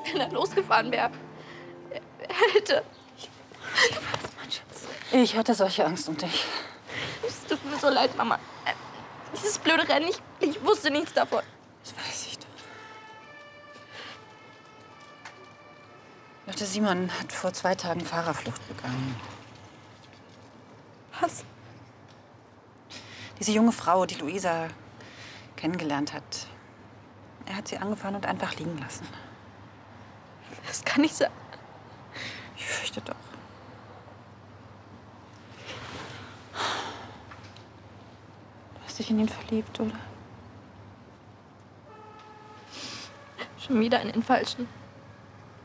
Wenn er losgefahren wäre, er hätte... Ich hatte solche Angst um dich. Es tut mir so leid, Mama. Dieses blöde Rennen, ich wusste nichts davon. Das weiß ich doch. Lotte, Simon hat vor 2 Tagen Fahrerflucht begangen. Was? Diese junge Frau, die Luisa kennengelernt hat. Er hat sie angefahren und einfach liegen lassen. Das kann nicht sein. Ich fürchte doch. Du hast dich in ihn verliebt, oder? Schon wieder in den Falschen.